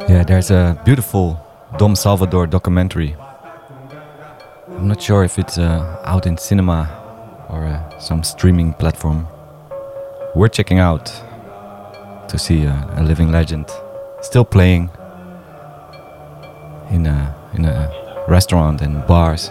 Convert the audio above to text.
Yeah, there's a beautiful Dom Salvador documentary. I'm not sure if it's out in cinema or some streaming platform. We're checking out to see a living legend still playing in a restaurant and bars